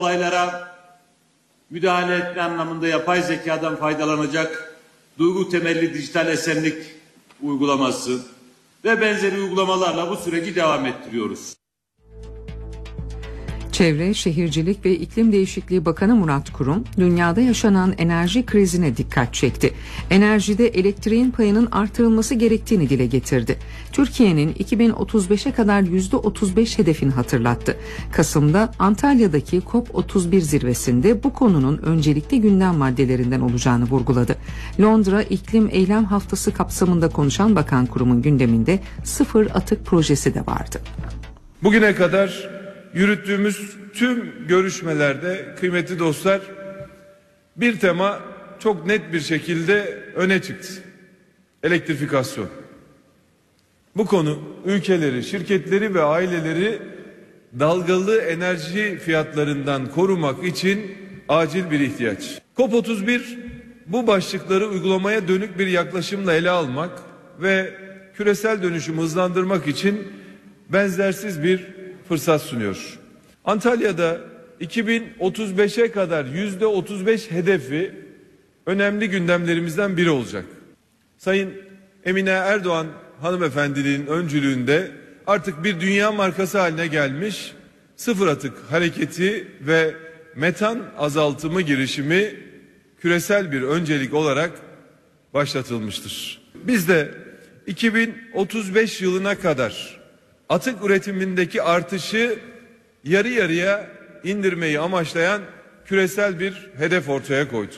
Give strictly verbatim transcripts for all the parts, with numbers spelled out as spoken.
Olaylara müdahale etme anlamında yapay zekadan faydalanacak duygu temelli dijital esenlik uygulaması ve benzeri uygulamalarla bu süreci devam ettiriyoruz. Çevre, Şehircilik ve İklim Değişikliği Bakanı Murat Kurum, dünyada yaşanan enerji krizine dikkat çekti. Enerjide elektriğin payının artırılması gerektiğini dile getirdi. Türkiye'nin iki bin otuz beşe kadar yüzde otuz beş hedefini hatırlattı. Kasım'da Antalya'daki COP otuz bir zirvesinde bu konunun öncelikli gündem maddelerinden olacağını vurguladı. Londra İklim Eylem Haftası kapsamında konuşan Bakan Kurum'un gündeminde sıfır atık projesi de vardı. Bugüne kadar yürüttüğümüz tüm görüşmelerde kıymetli dostlar bir tema çok net bir şekilde öne çıktı. Elektrifikasyon. Bu konu ülkeleri, şirketleri ve aileleri dalgalı enerji fiyatlarından korumak için acil bir ihtiyaç. COP otuz bir bu başlıkları uygulamaya dönük bir yaklaşımla ele almak ve küresel dönüşümü hızlandırmak için benzersiz bir fırsat sunuyor. Antalya'da iki bin otuz beşe kadar yüzde otuz beş hedefi önemli gündemlerimizden biri olacak. Sayın Emine Erdoğan hanımefendinin öncülüğünde artık bir dünya markası haline gelmiş sıfır atık hareketi ve metan azaltımı girişimi küresel bir öncelik olarak başlatılmıştır. Biz de iki bin otuz beş yılına kadar atık üretimindeki artışı yarı yarıya indirmeyi amaçlayan küresel bir hedef ortaya koyduk.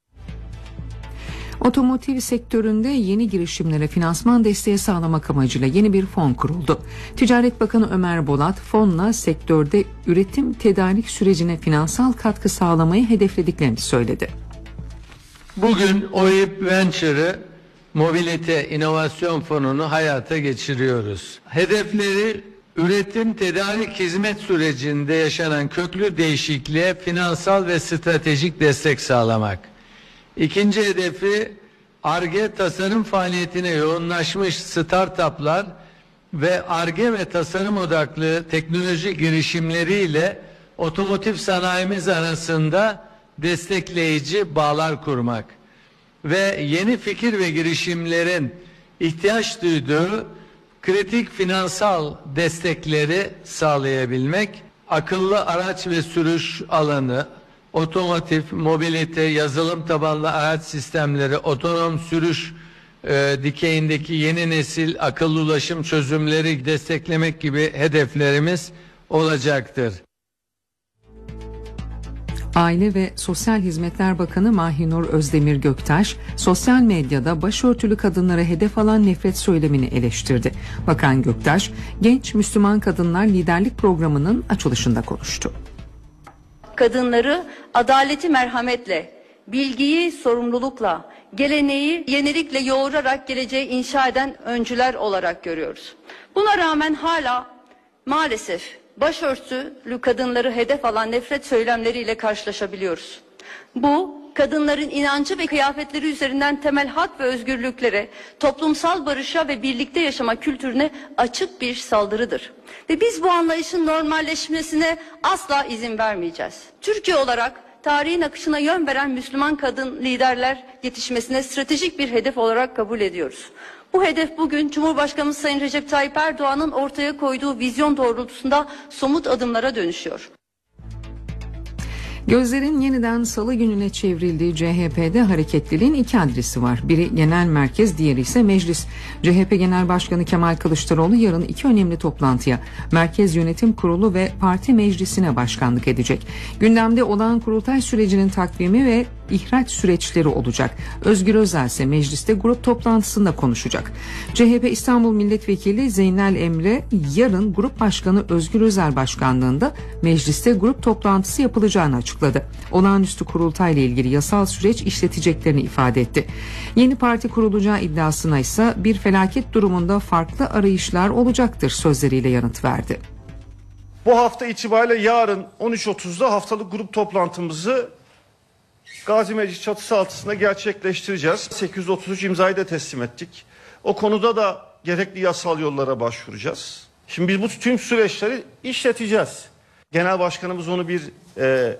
Otomotiv sektöründe yeni girişimlere finansman desteği sağlamak amacıyla yeni bir fon kuruldu. Ticaret Bakanı Ömer Bolat, fonla sektörde üretim tedarik sürecine finansal katkı sağlamayı hedeflediklerini söyledi. Bugün O İ P Venture'ı Mobilite İnovasyon Fonu'nu hayata geçiriyoruz. Hedefleri üretim tedarik hizmet sürecinde yaşanan köklü değişikliğe finansal ve stratejik destek sağlamak. İkinci hedefi Ar-Ge tasarım faaliyetine yoğunlaşmış startuplar ve Ar-Ge ve tasarım odaklı teknoloji girişimleriyle otomotiv sanayimiz arasında destekleyici bağlar kurmak ve yeni fikir ve girişimlerin ihtiyaç duyduğu kritik finansal destekleri sağlayabilmek, akıllı araç ve sürüş alanı, otomotiv, mobilite, yazılım tabanlı araç sistemleri, otonom sürüş e, dikeyindeki yeni nesil akıllı ulaşım çözümleri desteklemek gibi hedeflerimiz olacaktır. Aile ve Sosyal Hizmetler Bakanı Mahinur Özdemir Göktaş, sosyal medyada başörtülü kadınlara hedef alan nefret söylemini eleştirdi. Bakan Göktaş, Genç Müslüman Kadınlar Liderlik Programı'nın açılışında konuştu. Kadınları adaleti merhametle, bilgiyi sorumlulukla, geleneği yenilikle yoğurarak geleceği inşa eden öncüler olarak görüyoruz. Buna rağmen hala maalesef başörtülü kadınları hedef alan nefret söylemleriyle karşılaşabiliyoruz. Bu, kadınların inancı ve kıyafetleri üzerinden temel hak ve özgürlüklere, toplumsal barışa ve birlikte yaşama kültürüne açık bir saldırıdır. Ve biz bu anlayışın normalleşmesine asla izin vermeyeceğiz. Türkiye olarak tarihin akışına yön veren Müslüman kadın liderler yetişmesine stratejik bir hedef olarak kabul ediyoruz. Bu hedef bugün Cumhurbaşkanımız Sayın Recep Tayyip Erdoğan'ın ortaya koyduğu vizyon doğrultusunda somut adımlara dönüşüyor. Gözlerin yeniden salı gününe çevrildiği C H P'de hareketliliğin iki adresi var. Biri genel merkez, diğeri ise meclis. C H P Genel Başkanı Kemal Kılıçdaroğlu yarın iki önemli toplantıya, Merkez Yönetim Kurulu ve Parti Meclisi'ne başkanlık edecek. Gündemde olağan kurultay sürecinin takvimi ve ihraç süreçleri olacak. Özgür Özel ise mecliste grup toplantısında konuşacak. C H P İstanbul Milletvekili Zeynel Emre yarın Grup Başkanı Özgür Özel başkanlığında mecliste grup toplantısı yapılacağını açıkladı. Olağanüstü kurultayla ilgili yasal süreç işleteceklerini ifade etti. Yeni parti kurulacağı iddiasına ise bir felaket durumunda farklı arayışlar olacaktır sözleriyle yanıt verdi. Bu hafta itibariyle yarın on üç otuzda haftalık grup toplantımızı Gazi Meclis çatısı altında gerçekleştireceğiz. sekiz yüz otuz üç imzayı da teslim ettik. O konuda da gerekli yasal yollara başvuracağız. Şimdi biz bu tüm süreçleri işleteceğiz. Genel Başkanımız onu bir e,